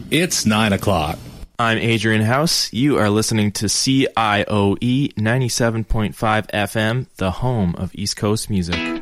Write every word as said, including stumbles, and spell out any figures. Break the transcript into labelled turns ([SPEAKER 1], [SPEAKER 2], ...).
[SPEAKER 1] It's nine o'clock.
[SPEAKER 2] I'm Adrian House. You are listening to C I O E ninety-seven point five F M, the home of East Coast music.